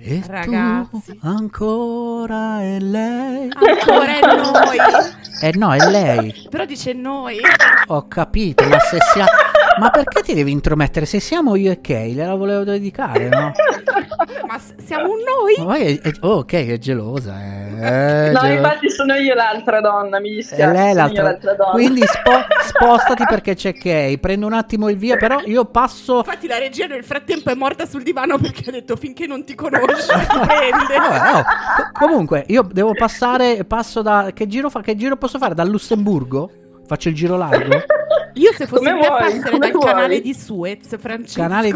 E Ragazzi. tu ancora è lei? Ancora è noi. No, è lei. Però dice noi. Ho capito, ma se siamo... Ma perché ti devi intromettere? Se siamo io e Kay, gliela volevo dedicare, no? Ma siamo un noi? Ma poi ok, è gelosa. No, infatti sono io l'altra donna, mi dispiace. E lei sono io l'altra donna. Quindi spostati perché c'è Kay. Prendo un attimo il via, però io passo... Infatti la regia nel frattempo è morta sul divano perché ha detto finché non ti conosci ti prende. No. Comunque, io devo passare, passo da... Che giro posso fare? Dal Lussemburgo? Faccio il giro largo? Io se fossi Come te vuoi, passerei come dal vuoi. canale di Suez, Francesco. Canale